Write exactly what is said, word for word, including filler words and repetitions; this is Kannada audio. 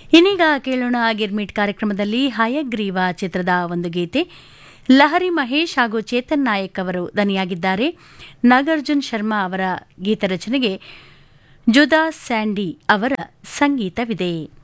ಇನ್ನೀಗ ಕೇಳೋಣ ಗಿರ್ಮಿಟ್ ಕಾರ್ಯಕ್ರಮದಲ್ಲಿ ಹಯಗ್ರೀವ ಚಿತ್ರದ ಒಂದು ಗೀತೆ. ಲಹರಿ ಮಹೇಶ್ ಹಾಗೂ ಚೇತನ್ ನಾಯಕ್ ಅವರು ದನಿಯಾಗಿದ್ದಾರೆ. ನಾಗಾರ್ಜುನ್ ಶರ್ಮಾ ಅವರ ಗೀತರಚನೆಗೆ ಜುದಾ ಸ್ಯಾಂಡಿ ಅವರ ಸಂಗೀತವಿದೆ.